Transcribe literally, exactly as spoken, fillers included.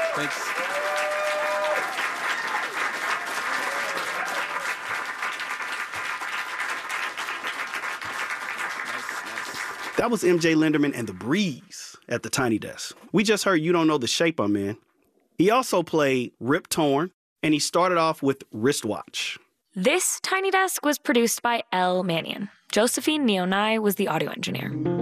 Thanks. That was M J Lenderman and The Breeze at the Tiny Desk. We just heard You Don't Know the Shape I'm In. He also played Rip Torn, and he started off with Wristwatch. This Tiny Desk was produced by Elle Mannion. Josephine Nionai was the audio engineer.